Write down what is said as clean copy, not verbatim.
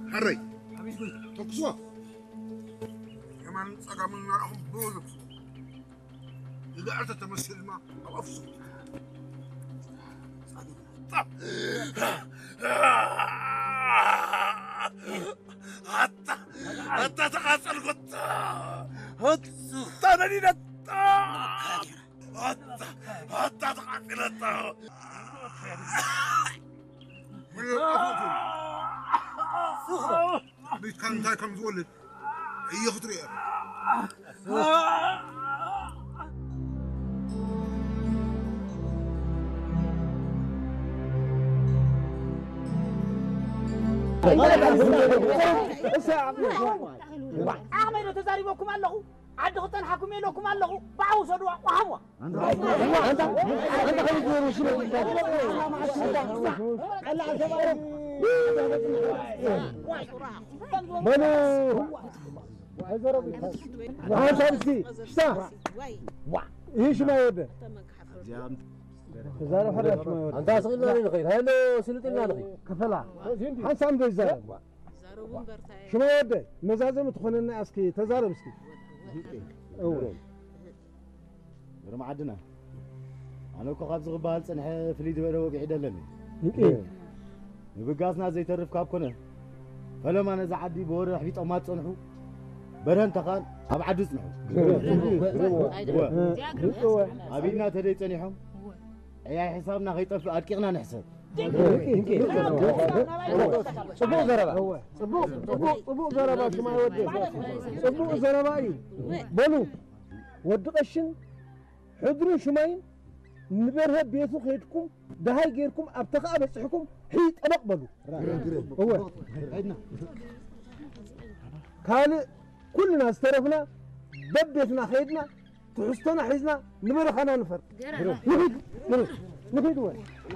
حري تقصوا كمان صقع من نار بولك إذا أنت تمثل ما أو أفسد حتى تقاتل قط حتى نريد حتى تقاتل بيت كان تاي كم تولد هي خطري أعمل تزاريبكم الله عد خطن حكومي لكم الله باعوا صدوا وحوا أنت خليك تقول بنو ايش ما يده زارو حرش ما يده انت صغير لنا نخيل هلو سلطنا نخيل كفلا حنسام بزارو شو ما يده مزازم تخوننا اسكي تزارب اسكي اول رم عدنا انا كو خاب زغبال صنح فليد ولو بيحدلني يبقاسنا زي ترف كاب كونه فلما انا زعدي بور حبيط ما تصنحو برهن تخان اب عدو صنحو ابينا تدي صنيحهم يا حسابنا خيطف ادقيقنا نحسب صبو زربا هو صبو زربا شو ما يودي صبو زربا بنو ودقشن حضروا شماين نبرها بيتو خيدكم دهاي غيركم ابتقى بصحكم حيط اقبلوا هو عندنا قال كلنا استرفنا بدتنا خيدنا تحستنا حزنا نمر خنا نفر نفيد وين